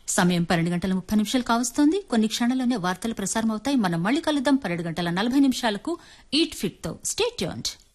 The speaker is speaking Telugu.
సమయం 12:30 కావస్తోంది. కొన్ని క్షణాల్లోనే వార్తలు ప్రసారమవుతాయి. మనం మళ్ళీ కలుద్దాం 12:40 ఈట్ ఫిట్ తో. Stay tuned.